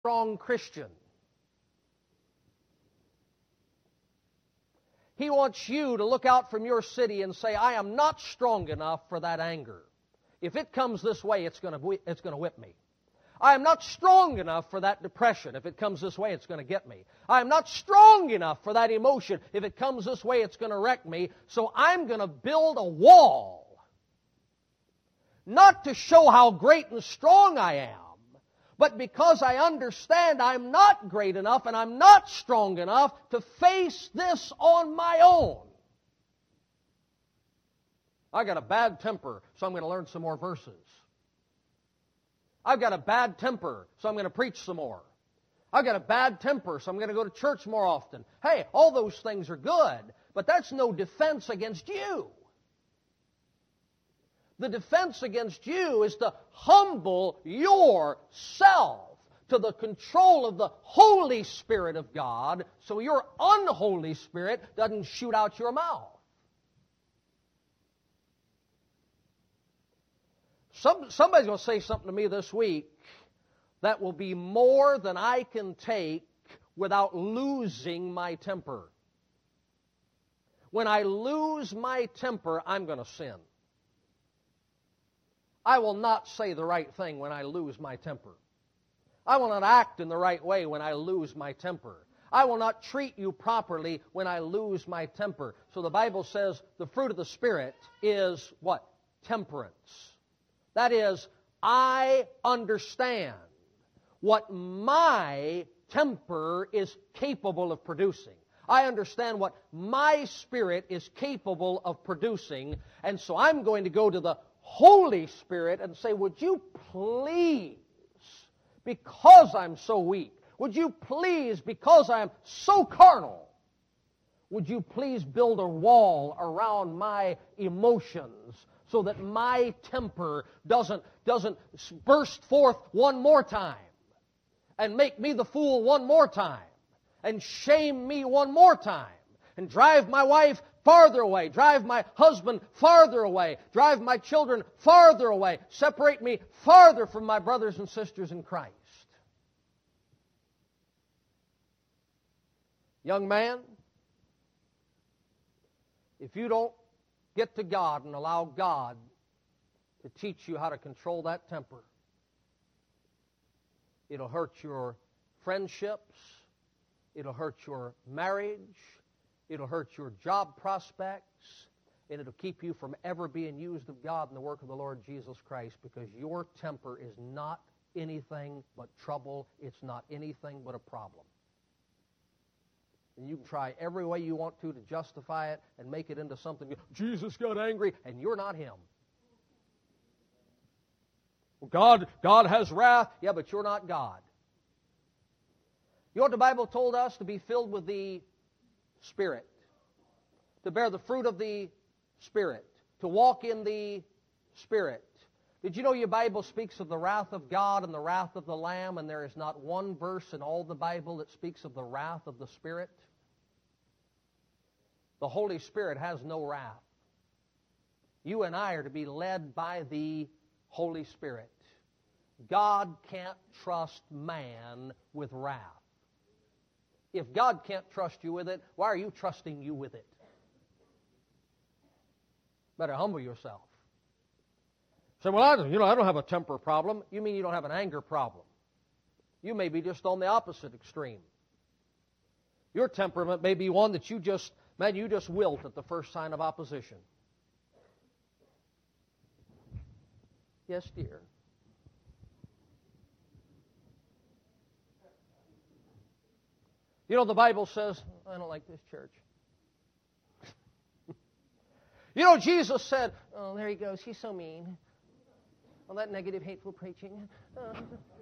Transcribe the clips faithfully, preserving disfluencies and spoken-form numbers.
strong Christian. He wants you to look out from your city and say, I am not strong enough for that anger. If it comes this way, it's going to, it's going to whip me. I am not strong enough for that depression. If it comes this way, it's going to get me. I am not strong enough for that emotion. If it comes this way, it's going to wreck me. So I'm going to build a wall. Not to show how great and strong I am, but because I understand I'm not great enough and I'm not strong enough to face this on my own. I got a bad temper, so I'm going to learn some more verses. I've got a bad temper, so I'm going to preach some more. I've got a bad temper, so I'm going to go to church more often. Hey, all those things are good, but that's no defense against you. The defense against you is to humble yourself to the control of the Holy Spirit of God so your unholy spirit doesn't shoot out your mouth. Some, somebody's going to say something to me this week that will be more than I can take without losing my temper. When I lose my temper, I'm going to sin. I will not say the right thing when I lose my temper. I will not act in the right way when I lose my temper. I will not treat you properly when I lose my temper. So the Bible says the fruit of the Spirit is what? Temperance. That is, I understand what my temper is capable of producing. I understand what my spirit is capable of producing, and so I'm going to go to the Holy Spirit and say, would you please, because I'm so weak, would you please, because I'm so carnal, would you please build a wall around my emotions so that my temper doesn't, doesn't burst forth one more time and make me the fool one more time and shame me one more time and drive my wife farther away, drive my husband farther away, drive my children farther away, separate me farther from my brothers and sisters in Christ. Young man, if you don't get to God and allow God to teach you how to control that temper, it'll hurt your friendships, it'll hurt your marriage, it'll hurt your job prospects, and it'll keep you from ever being used of God in the work of the Lord Jesus Christ, because your temper is not anything but trouble. It's not anything but a problem. And you can try every way you want to to justify it and make it into something. Jesus got angry, and you're not Him. Well, God, God has wrath. Yeah, but you're not God. You know what the Bible told us? To be filled with the Spirit. To bear the fruit of the Spirit. To walk in the Spirit. Did you know your Bible speaks of the wrath of God and the wrath of the Lamb, and there is not one verse in all the Bible that speaks of the wrath of the Spirit? The Holy Spirit has no wrath. You and I are to be led by the Holy Spirit. God can't trust man with wrath. If God can't trust you with it, why are you trusting you with it? Better humble yourself. Say, well, I don't, you know, I don't have a temper problem. You mean you don't have an anger problem? You may be just on the opposite extreme. Your temperament may be one that you just, man, you just wilt at the first sign of opposition. Yes, dear. You know, the Bible says, I don't like this church. You know, Jesus said, oh, there he goes, he's so mean. All that negative, hateful preaching. Uh.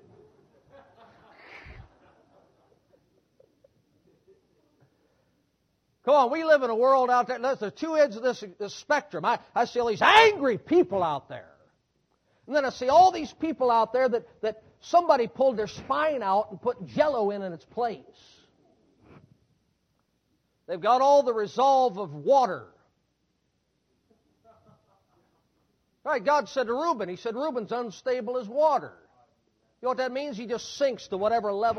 Come on, we live in a world out there. There's the two ends of this, this spectrum. I, I see all these angry people out there. And then I see all these people out there that, that somebody pulled their spine out and put Jell-O in in its place. They've got all the resolve of water. All right, God said to Reuben, He said, Reuben's unstable as water. You know what that means? He just sinks to whatever level